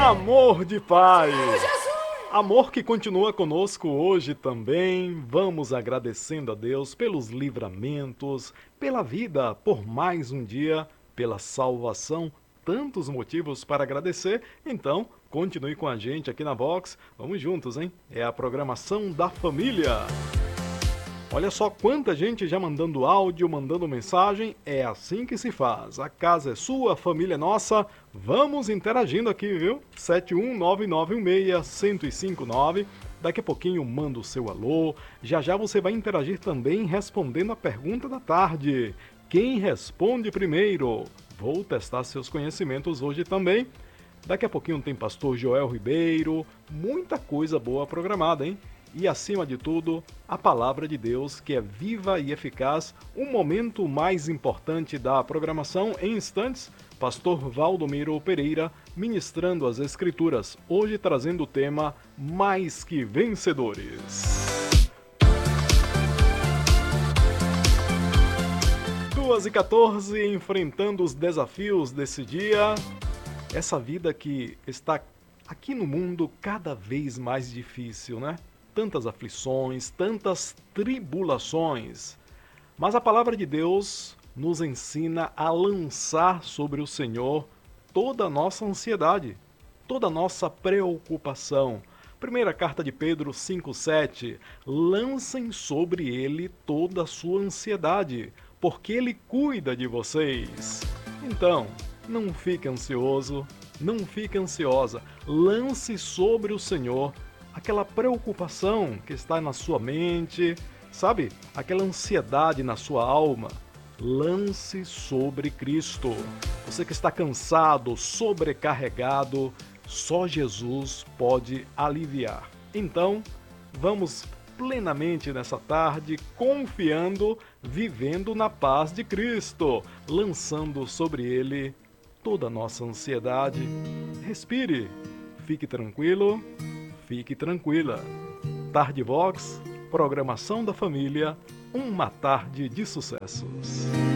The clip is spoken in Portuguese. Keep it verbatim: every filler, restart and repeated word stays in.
Amor de Pai. Amor que continua conosco hoje também. Vamos agradecendo a Deus pelos livramentos, pela vida, por mais um dia, pela salvação. Tantos motivos para agradecer. Então, continue com a gente aqui na Vox. Vamos juntos, hein? É a programação da família. Olha só quanta gente já mandando áudio, mandando mensagem. É assim que se faz. A casa é sua, a família é nossa. Vamos interagindo aqui, viu? sete um nove nove um seis, um zero cinco nove. Daqui a pouquinho manda o seu alô. Já já você vai interagir também respondendo a pergunta da tarde. Quem responde primeiro? Vou testar seus conhecimentos hoje também. Daqui a pouquinho tem pastor Joel Ribeiro. Muita coisa boa programada, hein? E, acima de tudo, a Palavra de Deus, que é viva e eficaz. Um momento mais importante da programação, em instantes, pastor Valdomiro Pereira, ministrando as Escrituras, hoje trazendo o tema Mais que Vencedores. duas e quatorze, enfrentando os desafios desse dia. Essa vida que está aqui no mundo cada vez mais difícil, né? Tantas aflições, tantas tribulações. Mas a palavra de Deus nos ensina a lançar sobre o Senhor toda a nossa ansiedade, toda a nossa preocupação. Primeira carta de Pedro cinco, sete. Lancem sobre ele toda a sua ansiedade, porque ele cuida de vocês. Então, não fique ansioso, não fique ansiosa. Lance sobre o Senhor aquela preocupação que está na sua mente, sabe? Aquela ansiedade na sua alma. Lance sobre Cristo. Você que está cansado, sobrecarregado, só Jesus pode aliviar. Então, vamos plenamente nessa tarde, confiando, vivendo na paz de Cristo, lançando sobre Ele toda a nossa ansiedade. Respire, fique tranquilo. Fique tranquila. Tarde Vox, programação da família, uma tarde de sucessos.